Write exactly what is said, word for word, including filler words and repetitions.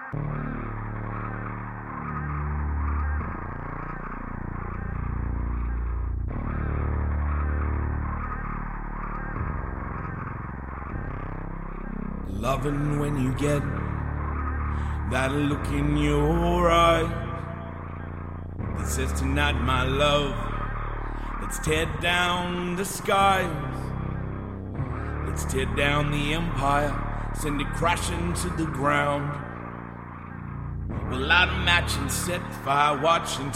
Loving when you get that look in your eye that says tonight, my love, let's tear down the skies. Let's tear down the empire, send it crashing to the ground. We'll light a match and set fire, watching